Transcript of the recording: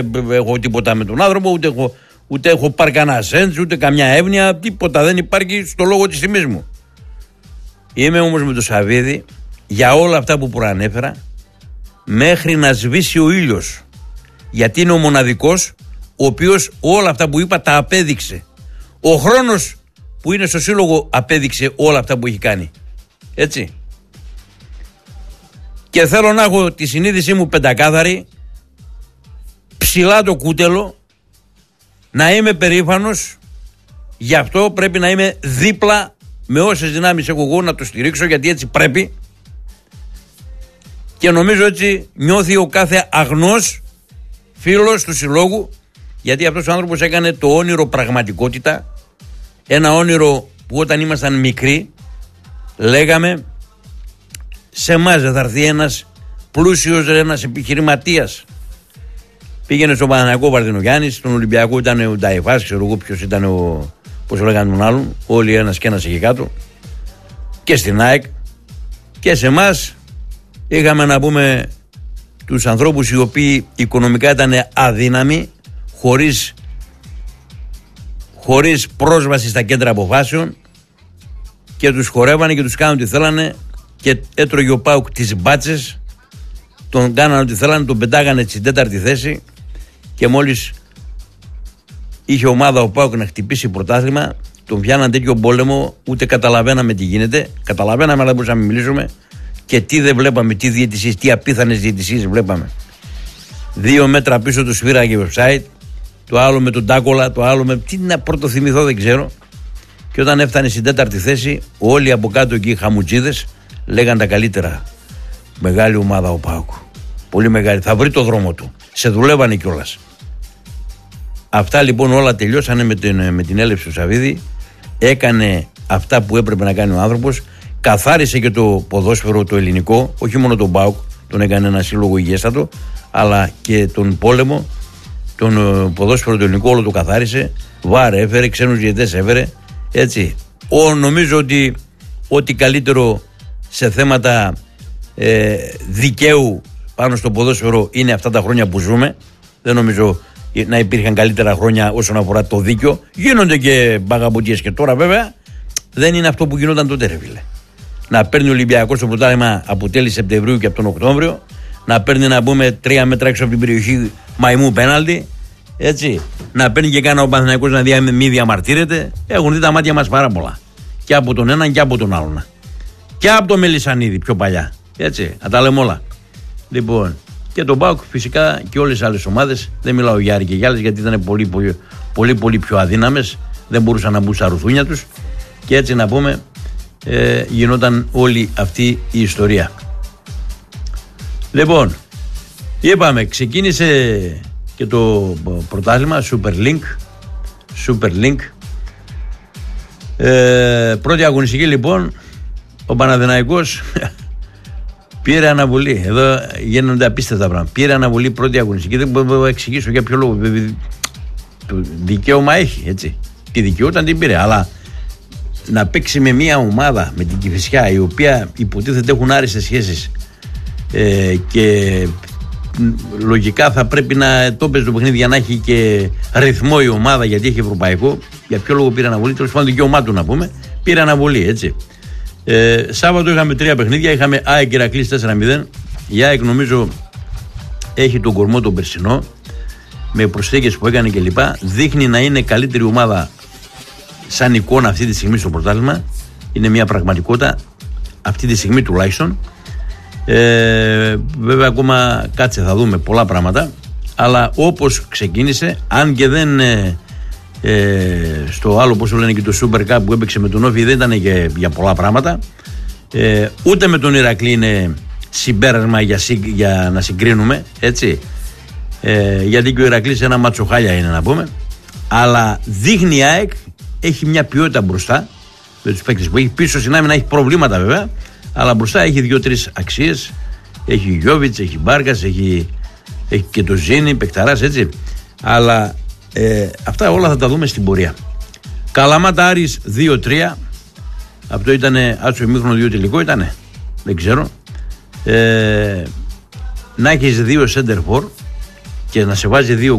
έχω τίποτα με τον άνθρωπο, ούτε έχω πάρει κανένα σέντς, ούτε καμιά εύνοια, τίποτα δεν υπάρχει στο λόγο της τιμής μου. Είμαι όμως με το Σαββίδη για όλα αυτά που προανέφερα μέχρι να σβήσει ο ήλιος. Γιατί είναι ο μοναδικός ο οποίος όλα αυτά που είπα τα απέδειξε. Ο χρόνος που είναι στο σύλλογο απέδειξε όλα αυτά που έχει κάνει. Έτσι. Και θέλω να έχω τη συνείδησή μου πεντακάθαρη, ψηλά το κούτελο, να είμαι περήφανος. Γι' αυτό πρέπει να είμαι δίπλα με όσες δυνάμεις έχω εγώ να το στηρίξω, γιατί έτσι πρέπει. Και νομίζω έτσι νιώθει ο κάθε αγνός φίλος του συλλόγου, γιατί αυτός ο άνθρωπος έκανε το όνειρο πραγματικότητα. Ένα όνειρο που όταν ήμασταν μικροί λέγαμε σε εμάς θα έρθει ένας πλούσιος, ένας επιχειρηματίας. Πήγαινε στον Παναθηναϊκό Βαρδινογιάννης, στον Ολυμπιακό ήταν ο Νταϊφάς, ξέρω εγώ ποιος ήταν πώς λέγανε τον άλλον, όλοι ένας και ένας εκεί κάτω, και στην ΑΕΚ. Και σε εμάς είχαμε να πούμε τους ανθρώπους οι οποίοι οικονομικά ήταν αδύναμοι, χωρίς πρόσβαση στα κέντρα αποφάσεων, και τους χορεύανε και τους κάνανε ό,τι θέλανε, και έτρωγε ο ΠΑΟΚ τις μπάτσες, τον κάνανε ό,τι θέλανε, τον πετάγανε στην 4η θέση, και μόλις είχε ομάδα ο ΠΑΟΚ να χτυπήσει πρωτάθλημα, τον πιάναν τέτοιο πόλεμο, ούτε καταλαβαίναμε τι γίνεται. Καταλαβαίναμε, αλλά δεν μπορούσαμε να μιλήσουμε, και τι δεν βλέπαμε, τι διαιτησίες, τι απίθανες διαιτησίες βλέπαμε. 2 μέτρα πίσω του σφύραγε offside, το άλλο με τον Τάκολα, το άλλο με. Τι να πρωτοθυμηθώ, δεν ξέρω. Και όταν έφτανε στην 4η θέση, όλοι από κάτω εκεί οι χαμουτζίδες λέγαν τα καλύτερα. Μεγάλη ομάδα ο ΠΑΟΚ. Πολύ μεγάλη. Θα βρει το δρόμο του. Σε δουλεύανε κιόλας. Αυτά λοιπόν όλα τελειώσανε με την έλευση του Σαββίδη. Έκανε αυτά που έπρεπε να κάνει ο άνθρωπος. Καθάρισε και το ποδόσφαιρο το ελληνικό. Όχι μόνο τον ΠΑΟΚ, τον έκανε ένα σύλλογο υγιέστατο, αλλά και τον πόλεμο. Τον ποδόσφαιρο το ελληνικό όλο το καθάρισε. Βάρ έφερε, ξένους διαιτητές έφερε. Έτσι. Νομίζω ότι ό,τι καλύτερο σε θέματα δικαίου πάνω στο ποδόσφαιρο είναι αυτά τα χρόνια που ζούμε. Δεν νομίζω να υπήρχαν καλύτερα χρόνια όσον αφορά το δίκαιο. Γίνονται και μπαγαμπουτιές και τώρα, βέβαια δεν είναι αυτό που γινόταν τότε, ρε φίλε. Να παίρνει ο Ολυμπιακός το πρωτάθλημα από τέλη Σεπτεμβρίου και από τον Οκτώβριο, να παίρνει, να πούμε, 3 μέτρα έξω από την περιοχή μαϊμού πέναλτι, έτσι. Να παίρνει και κάνα ο Παναθηναϊκός να μη διαμαρτύρεται. Έχουν δει τα μάτια μας πάρα πολλά. Και από τον έναν και από τον άλλον. Και από το Μελισσανίδη πιο παλιά. Έτσι, να τα λέμε όλα. Λοιπόν, και τον ΠΑΟΚ φυσικά και όλες τις άλλες ομάδες. Δεν μιλάω για Άρη και για άλλες, γιατί ήταν πολύ πιο αδύναμες. Δεν μπορούσαν να μπουν στα ρουθούνια τους. Και έτσι, να πούμε, γινόταν όλη αυτή η ιστορία. Λοιπόν, είπαμε, ξεκίνησε και το πρωτάθλημα Super Link. Πρώτη αγωνιστική λοιπόν, ο Παναθηναϊκός πήρε αναβολή. Εδώ γίνονται απίστευτα πράγματα. Πήρε αναβολή πρώτη αγωνιστική. Δεν μπορώ να εξηγήσω για ποιο λόγο. Το δικαίωμα έχει, έτσι. Τη δικαιούταν την πήρε. Αλλά να παίξει με μια ομάδα, με την Κηφισιά, η οποία υποτίθεται έχουν άριστες σχέσεις, και λογικά θα πρέπει να το παίζει το παιχνίδι για να έχει και ρυθμό η ομάδα, γιατί έχει ευρωπαϊκό. Για ποιο λόγο πήρε αναβολή? Τέλος πάντων, δικαίωμά του να πούμε. Πήρε αναβολή, έτσι. Σάββατο είχαμε 3 παιχνίδια. Είχαμε ΑΕΚ Ηρακλής 4-0. Η ΑΕΚ νομίζω έχει τον κορμό τον περσινό, με προσθήκες που έκανε κλπ. Δείχνει να είναι καλύτερη ομάδα σαν εικόνα αυτή τη στιγμή στο πρωτάθλημα. Είναι μια πραγματικότητα αυτή τη στιγμή τουλάχιστον. Βέβαια ακόμα κάτσε, θα δούμε πολλά πράγματα, αλλά όπως ξεκίνησε, αν και δεν στο άλλο, πώς το λένε, και το Super Cup που έπαιξε με τον Όφη, δεν ήταν για πολλά πράγματα, ούτε με τον Ηρακλή είναι συμπέρασμα για να συγκρίνουμε, έτσι, γιατί και ο Ηρακλής ένα ματσοχάλια είναι, να πούμε, αλλά δείχνει η ΑΕΚ έχει μια ποιότητα μπροστά με τους παίκτες που έχει. Πίσω στην άμυνα έχει προβλήματα βέβαια, αλλά μπροστά έχει 2-3 αξίες. Έχει Γιώβιτς, έχει Μπάρκας, έχει και το Ζήνη, παικταράς, έτσι. Αλλά αυτά όλα θα τα δούμε στην πορεία. Καλαμάτα Άρης 2-3. Αυτό ήταν άτσο ημίχρονο 2 τελικό ήτανε. Δεν ξέρω. Να έχεις 2 center for και να σε βάζει 2